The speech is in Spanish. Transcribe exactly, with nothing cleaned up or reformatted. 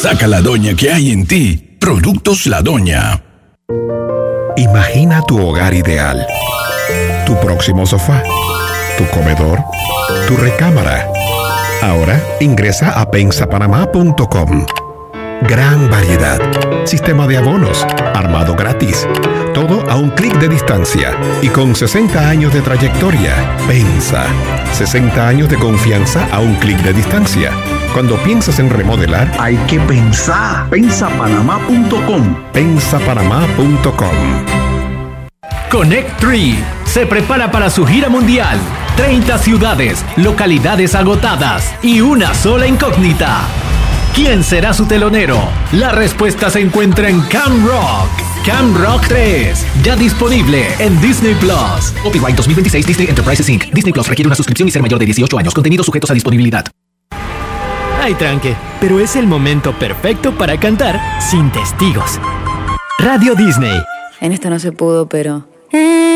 Saca la doña que hay en ti. Productos La Doña. Imagina tu hogar ideal. Tu próximo sofá. Tu comedor. Tu recámara. Ahora ingresa a pensa panamá punto com. Gran variedad. Sistema de abonos. Armado gratis. Todo a un clic de distancia. Y con sesenta años de trayectoria. Pensa. sesenta años de confianza a un clic de distancia. Cuando piensas en remodelar, hay que pensar. pensa panamá punto com. pensa panamá punto com. Connect tres se prepara para su gira mundial. treinta ciudades, localidades agotadas y una sola incógnita. ¿Quién será su telonero? La respuesta se encuentra en Camp Rock. Camp Rock tres, ya disponible en Disney Plus. Copyright dos mil veintiséis Disney Enterprises incorporated. Disney Plus requiere una suscripción y ser mayor de dieciocho años. Contenidos sujetos a disponibilidad. Ay, tranque, pero es el momento perfecto para cantar sin testigos. Radio Disney. En esta no se pudo, pero...